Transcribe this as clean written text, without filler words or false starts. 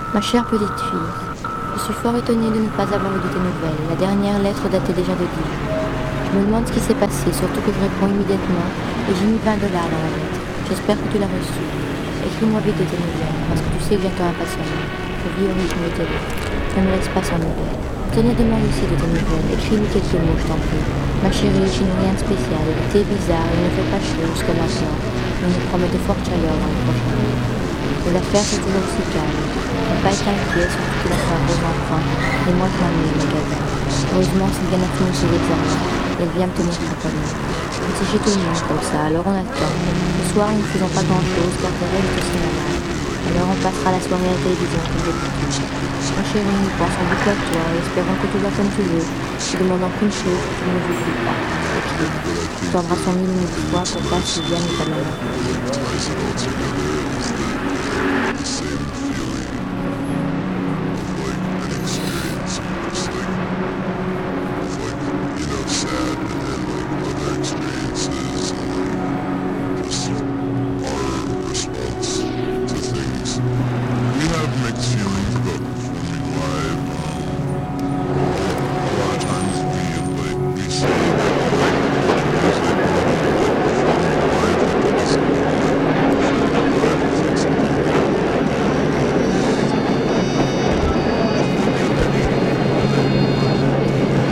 Ma chère petite fille, je suis fort étonnée de ne pas avoir eu de tes nouvelles. La dernière lettre datait déjà de Dijon. Je me demande ce qui s'est passé, surtout que je réponds immédiatement et j'ai mis 20 dollars dans la lettre. J'espère que tu l'as reçue. Écris-moi vite de tes nouvelles, parce que tu sais que j'attends impatiemment. Je vis au rythme de tes lettres. Ne me laisse pas sans nouvelles. Sonia demande aussi de tes nouvelles. Écris-lui quelques mots, je t'en prie. Ma chérie, je n'ai rien de spécial. L'été est bizarre, il ne fait pas chaud jusqu'à maintenant. Mais il nous promet de fortes chaleurs dans les prochains jours. Mais l'affaire c'est toujours aussi calme. Ne pas être inquiet, surtout que l'affaire Rose enfant. Et moi je m'ennuie au magasin. Heureusement, Sylviane a fini ses examens. Elle vient me tenir compagnie. On s'est chez tout le monde comme ça, alors on attend. Ce soir, nous ne faisons pas grand-chose car Thérèse est au cinéma. Alors on passera la soirée à la télévision comme d'habitude. Ma chérie, nous pensons beaucoup à toi et espérons que tout va comme tu veux. Nous demandons qu'une chose, que tu ne nous oublies pas. Écris. Tu t'embrassons mille fois pour pas Sylviane et ta maman.